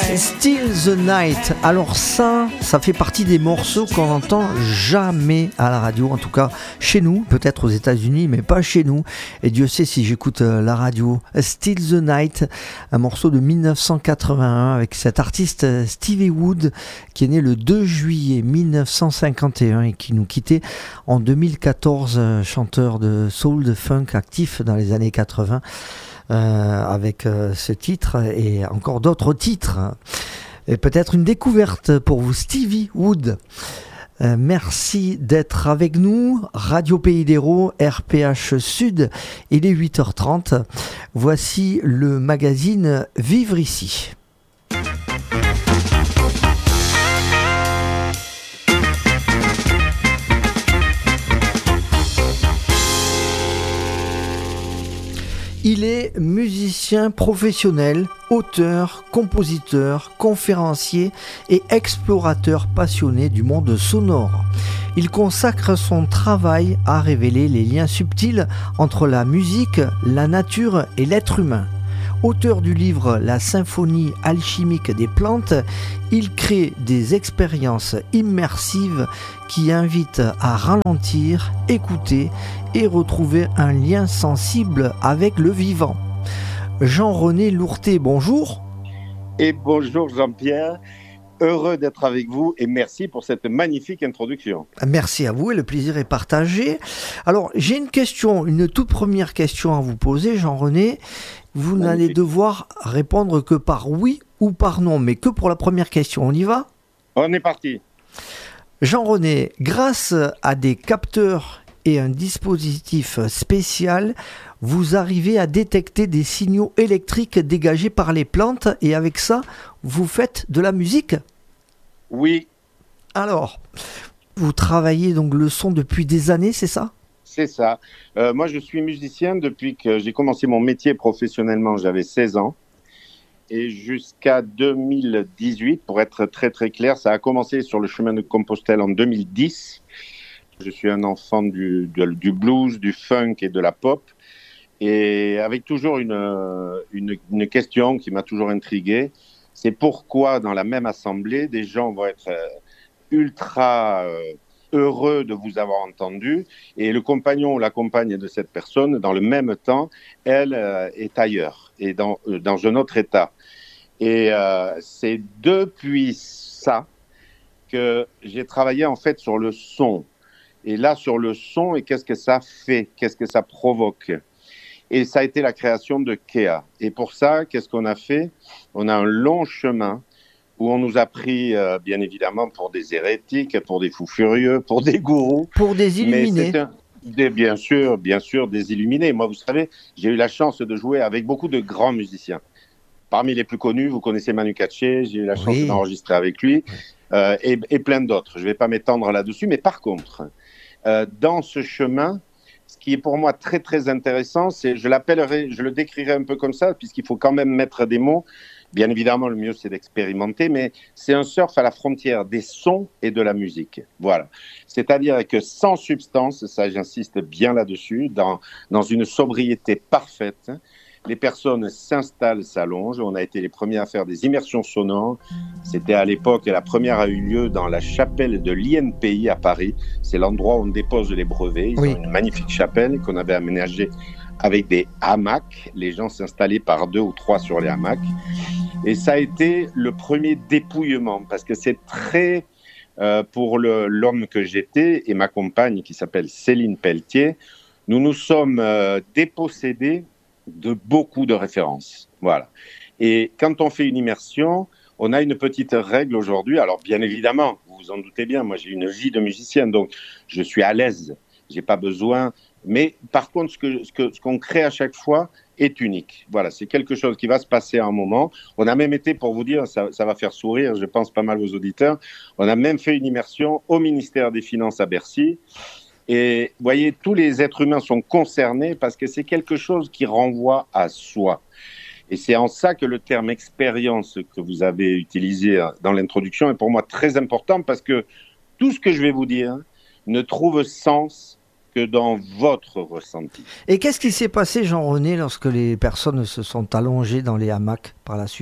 Still the Night. Alors ça fait partie des morceaux qu'on n'entend jamais à la radio, en tout cas chez nous, peut-être aux États-Unis, mais pas chez nous. Et Dieu sait si j'écoute la radio. Still the Night, un morceau de 1981 avec cet artiste Stevie Wood qui est né le 2 juillet 1951 et qui nous quittait en 2014, chanteur de soul, de funk actif dans les années 80. Avec ce titre et encore d'autres titres. Et peut-être une découverte pour vous, Stevie Wood. Merci d'être avec nous. Radio Pays d'Hérault, RPH Sud, il est 8h30. Voici le magazine Vivre ici. Il est musicien professionnel, auteur, compositeur, conférencier et explorateur passionné du monde sonore. Il consacre son travail à révéler les liens subtils entre la musique, la nature et l'être humain. Auteur du livre La symphonie alchimique des plantes, il crée des expériences immersives qui invitent à ralentir, écouter et retrouver un lien sensible avec le vivant. Jean-René Lourté, bonjour. Et bonjour Jean-Pierre, heureux d'être avec vous et merci pour cette magnifique introduction. Merci à vous et le plaisir est partagé. Alors j'ai une toute première question à vous poser, Jean-René. Vous n'allez devoir répondre que par oui ou par non, mais que pour la première question. On y va ? On est parti. Jean-René, grâce à des capteurs et un dispositif spécial, vous arrivez à détecter des signaux électriques dégagés par les plantes et avec ça, vous faites de la musique ? Oui. Alors, vous travaillez donc le son depuis des années, c'est ça ? C'est ça. Moi, je suis musicien depuis que j'ai commencé mon métier professionnellement. J'avais 16 ans. Et jusqu'à 2018, pour être très très clair, ça a commencé sur le chemin de Compostelle en 2010. Je suis un enfant du blues, du funk et de la pop. Et avec toujours une question qui m'a toujours intrigué. C'est pourquoi dans la même assemblée, des gens vont être ultra... heureux de vous avoir entendu, et le compagnon ou la compagne de cette personne, dans le même temps, elle est ailleurs, et dans un autre état. Et c'est depuis ça que j'ai travaillé en fait sur le son. Et là, sur le son, et qu'est-ce que ça fait, qu'est-ce que ça provoque. Et ça a été la création de Kea. Et pour ça, qu'est-ce qu'on a fait ? On a un long chemin où on nous a pris, bien évidemment, pour des hérétiques, pour des fous furieux, pour des gourous. Pour des illuminés. Bien sûr, des illuminés. Moi, vous savez, j'ai eu la chance de jouer avec beaucoup de grands musiciens. Parmi les plus connus, vous connaissez Manu Katché, j'ai eu la chance d'enregistrer avec lui, et plein d'autres. Je ne vais pas m'étendre là-dessus, mais par contre, dans ce chemin, ce qui est pour moi très, très intéressant, c'est, je le décrirai un peu comme ça, puisqu'il faut quand même mettre des mots. Bien évidemment, le mieux, c'est d'expérimenter, mais c'est un surf à la frontière des sons et de la musique. Voilà. C'est-à-dire que sans substance, ça j'insiste bien là-dessus, dans une sobriété parfaite, les personnes s'installent, s'allongent. On a été les premiers à faire des immersions sonores. C'était à l'époque, la première a eu lieu dans la chapelle de l'INPI à Paris. C'est l'endroit où on dépose les brevets. Ils ont une magnifique chapelle qu'on avait aménagée avec des hamacs. Les gens s'installaient par 2 ou 3 sur les hamacs. Et ça a été le premier dépouillement, parce que c'est très, pour l'homme que j'étais et ma compagne qui s'appelle Céline Pelletier, nous nous sommes dépossédés de beaucoup de références. Voilà. Et quand on fait une immersion, on a une petite règle aujourd'hui. Alors bien évidemment, vous vous en doutez bien, moi j'ai une vie de musicien, donc je suis à l'aise, j'ai pas besoin. Mais par contre, ce qu'on crée à chaque fois est unique. Voilà, c'est quelque chose qui va se passer à un moment. On a même été, pour vous dire, ça va faire sourire, je pense pas mal aux auditeurs, on a même fait une immersion au ministère des Finances à Bercy. Et vous voyez, tous les êtres humains sont concernés parce que c'est quelque chose qui renvoie à soi. Et c'est en ça que le terme expérience que vous avez utilisé dans l'introduction est pour moi très important, parce que tout ce que je vais vous dire ne trouve sens que dans votre ressenti. Et qu'est-ce qui s'est passé, Jean-René, lorsque les personnes se sont allongées dans les hamacs par la suite ?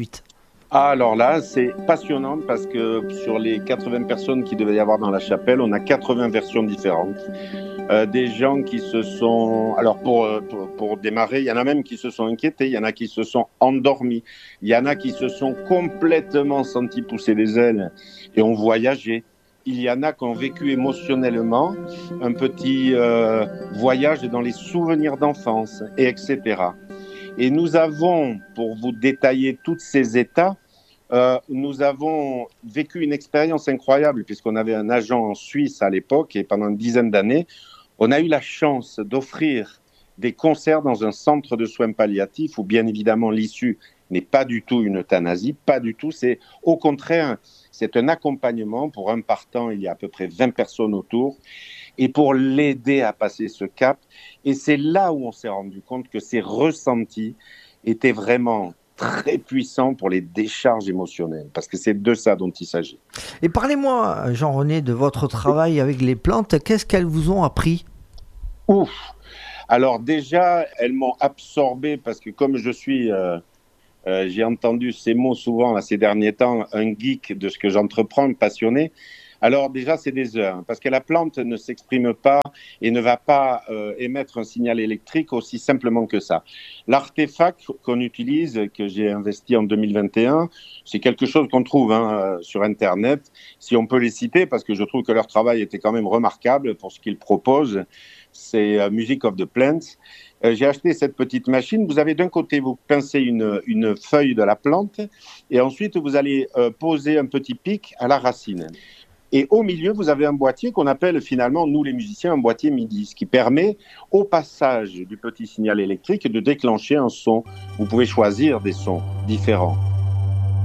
Ah, alors là, c'est passionnant parce que sur les 80 personnes qu'il devait y avoir dans la chapelle, on a 80 versions différentes. Des gens qui se sont... Alors pour démarrer, il y en a même qui se sont inquiétés, il y en a qui se sont endormis, il y en a qui se sont complètement sentis pousser des ailes et ont voyagé. Il y en a qui ont vécu émotionnellement un petit voyage dans les souvenirs d'enfance, et etc. Et nous avons, pour vous détailler tous ces états, nous avons vécu une expérience incroyable puisqu'on avait un agent en Suisse à l'époque et pendant une dizaine d'années, on a eu la chance d'offrir des concerts dans un centre de soins palliatifs où bien évidemment l'issue n'est pas du tout une euthanasie, pas du tout, c'est au contraire, c'est un accompagnement pour un partant, il y a à peu près 20 personnes autour et pour l'aider à passer ce cap. Et c'est là où on s'est rendu compte que ces ressentis étaient vraiment très puissants pour les décharges émotionnelles, parce que c'est de ça dont il s'agit. Et parlez-moi, Jean-René, de votre travail avec les plantes. Qu'est-ce qu'elles vous ont appris ? Ouf. Alors déjà, elles m'ont absorbé parce que comme je suis, j'ai entendu ces mots souvent là, ces derniers temps, un geek de ce que j'entreprends, passionné. Alors déjà, c'est des heures, parce que la plante ne s'exprime pas et ne va pas émettre un signal électrique aussi simplement que ça. L'artefact qu'on utilise, que j'ai investi en 2021, c'est quelque chose qu'on trouve sur Internet, si on peut les citer, parce que je trouve que leur travail était quand même remarquable pour ce qu'ils proposent. C'est Music of the Plants. J'ai acheté cette petite machine. Vous avez d'un côté, vous pincez une feuille de la plante et ensuite vous allez poser un petit pic à la racine. Et au milieu, vous avez un boîtier qu'on appelle finalement, nous les musiciens, un boîtier MIDI, ce qui permet au passage du petit signal électrique de déclencher un son. Vous pouvez choisir des sons différents.